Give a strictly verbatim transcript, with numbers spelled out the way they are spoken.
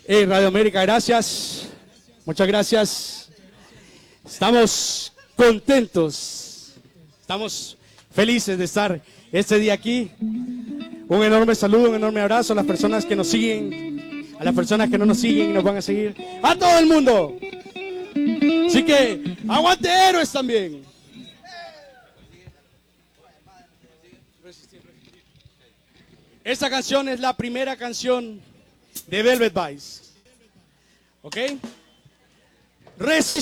Hey, Radio América, gracias. Muchas gracias. Estamos contentos. Estamos felices de estar este día aquí. Un enorme saludo, un enorme abrazo a las personas que nos siguen, a las personas que no nos siguen y nos van a seguir. ¡A todo el mundo! Así que, ¡aguante héroes también! Esta canción es la primera canción de Velvet Vice. ¿Ok? Resistir.